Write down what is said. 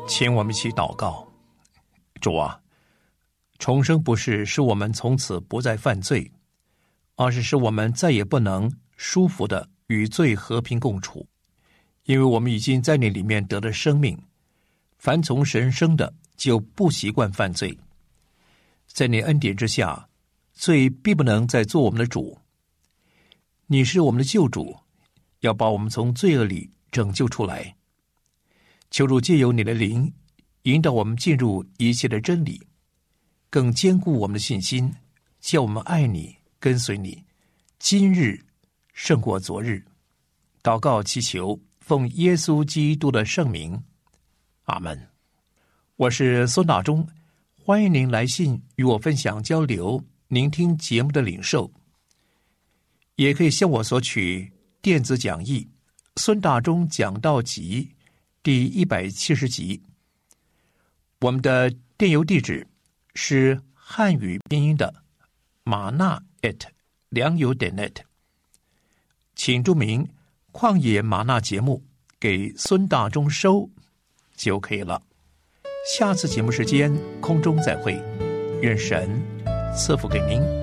请我们一起祷告。主啊，重生不是使我们从此不再犯罪，而是使我们再也不能舒服地与罪和平共处，因为我们已经在你里面得了生命。凡从神生的就不习惯犯罪，在你恩典之下，罪必不能再做我们的主。你是我们的救主，要把我们从罪恶里拯救出来。求主借由你的灵引导我们进入一切的真理，更坚固我们的信心，叫我们爱你，跟随你，今日胜过昨日。祷告祈求，奉耶稣基督的圣名，阿们。我是孙大中，欢迎您来信与我分享交流您听节目的领受，也可以向我索取电子讲义孙大中讲道集第170集。我们的电邮地址是汉语拼音的玛纳@良友.net，请注明旷野玛纳节目给孙大中收就可以了。下次节目时间空中再会，愿神赐福给您。